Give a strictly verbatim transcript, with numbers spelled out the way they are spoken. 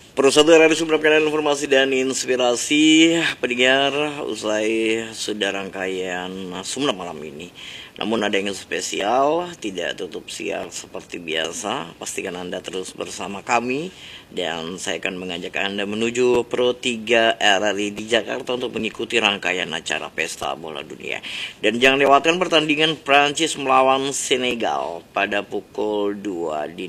Perlu satu hari mendapatkan informasi dan inspirasi pendengar usai sudah rangkaian Sumber malam ini. Namun ada yang spesial, tidak tutup siang seperti biasa. Pastikan Anda terus bersama kami dan saya akan mengajak Anda menuju Pro tiga R R I di Jakarta untuk mengikuti rangkaian acara Pesta Bola Dunia. Dan jangan lewatkan pertandingan Prancis melawan Senegal pada pukul dua dini